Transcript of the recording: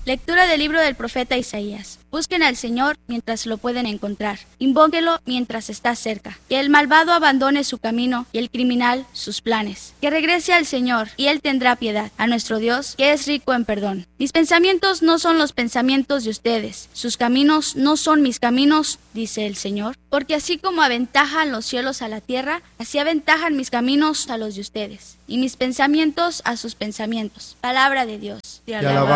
Lectura del libro del profeta Isaías. Busquen al Señor mientras lo pueden encontrar. Invóquenlo mientras está cerca. Que el malvado abandone su camino y el criminal sus planes. Que regrese al Señor y Él tendrá piedad. A nuestro Dios, que es rico en perdón. Mis pensamientos no son los pensamientos de ustedes. Sus caminos no son mis caminos, dice el Señor. Porque así como aventajan los cielos a la tierra, así aventajan mis caminos a los de ustedes. Y mis pensamientos a sus pensamientos. Palabra de Dios. Te alabamos.